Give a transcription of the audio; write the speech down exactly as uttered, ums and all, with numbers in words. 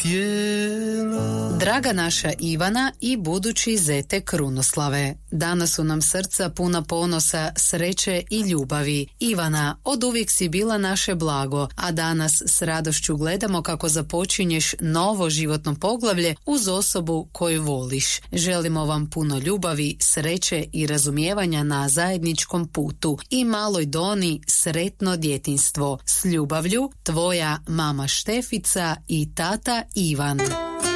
tijela. Draga naša Ivana i budući zete Krunoslave, danas su nam srca puna ponosa, sreće i ljubavi. Ivana, oduvijek si bila naše blago, a danas s radošću gledamo kako započinješ novo životno poglavlje uz osobu koju voliš. Želimo vam puno ljubavi, sreće i razumijevanja na zajedničkom putu i maloj Doni sretno djetinjstvo. S ljubavlju, tvoja mama Štefica i tata Ivan.